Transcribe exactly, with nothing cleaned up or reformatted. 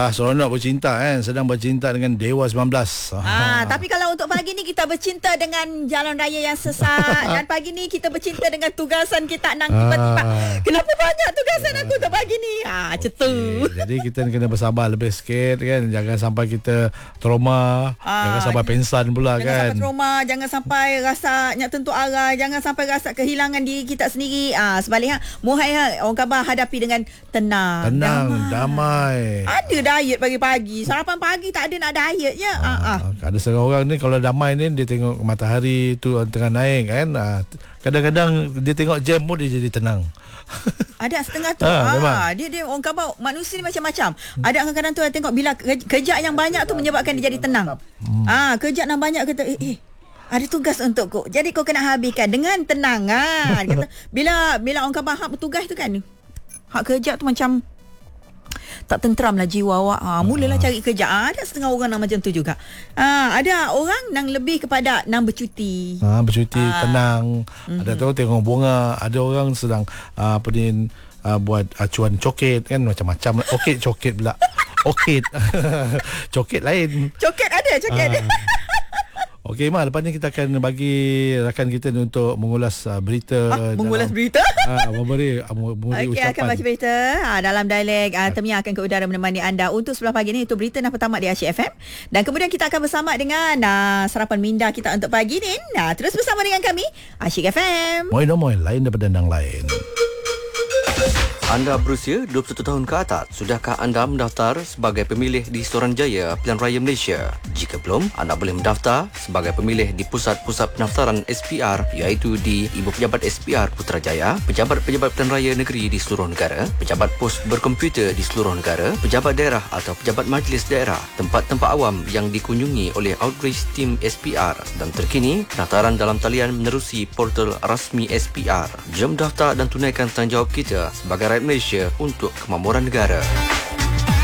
Ah, seronok bercinta kan, sedang bercinta dengan Dewa sembilan belas. Ah, tapi kalau untuk pagi ni kita bercinta dengan jalan raya yang sesat dan pagi ni kita bercinta dengan tugasan kita nang tiba-tiba. Ah. Kenapa banyak tugasan aku untuk pagi ni? Ah, cetu. Okay. Jadi kita kena bersabar lebih sikit kan. Jangan sampai kita trauma, ah, jangan sampai pensan pula jangan kan. Jangan sampai trauma, jangan sampai rasa nak tentu arah, jangan sampai rasa kehilangan diri kita sendiri. Ah, sebaliknya, muhai orang khabar hadapi dengan tenang, tenang, damai. damai. Ada diet pagi-pagi. Sarapan pagi tak ada nak diet je. Ah, ah. Ada setengah orang ni kalau damai ni dia tengok matahari tu tengah naik kan. Ah, kadang-kadang dia tengok jam pun dia jadi tenang. Ada setengah tu. Ha, ah, dia dia orang khabar manusia ni macam-macam. Hmm. Ada kadang-kadang tu tengok bila kerja yang banyak tu menyebabkan dia jadi tenang. Hmm. Ah, kerja yang banyak kata eh, eh ada tugas untuk kau. Jadi kau kena habiskan dengan tenang kan. Kata bila bila orang khabar hak bertugas tu kan. Hak kerja tu macam tak tenteram lah jiwa awak. Ha, mulalah cari kerja. Ha, ada setengah orang yang macam tu juga. Ha, ada orang yang lebih kepada nak bercuti. Ha, bercuti, ha. tenang. Mm-hmm. Ada tu tengok bunga. Ada orang sedang uh, apa ni uh, buat acuan coket kan, macam-macam. Okey, coket pula. Okey. Coket lain. Coket ada, coket ada. Okey, Mak, lepas ni kita akan bagi rakan kita untuk mengulas uh, berita. Ha, mengulas dalam, berita? Ha, memberi, memberi okay, ucapan. Akan baca berita ha, dalam dialek. Uh, Temia akan ke udara menemani anda untuk sebelah pagi ni. Itu berita yang pertama di Asyik F M. Dan kemudian kita akan bersama dengan uh, sarapan minda kita untuk pagi ni. Nah, terus bersama dengan kami, Asyik F M. Moi no moi, lain daripada yang lain. Anda berusia dua puluh satu tahun ke atas, sudahkah anda mendaftar sebagai pemilih di Suruhanjaya Pilihan Raya Malaysia? Jika belum, anda boleh mendaftar sebagai pemilih di pusat-pusat pendaftaran S P R iaitu di Ibu Pejabat S P R Putrajaya, Pejabat-Pejabat Pilihan Raya Negeri di seluruh negara, Pejabat Pos Berkomputer di seluruh negara, Pejabat Daerah atau Pejabat Majlis Daerah, tempat-tempat awam yang dikunjungi oleh Outreach Team S P R. Dan terkini, pendaftaran dalam talian menerusi portal rasmi S P R. Jom daftar dan tunaikan tanggungjawab kita sebagai rakyat Malaysia untuk kemakmuran negara.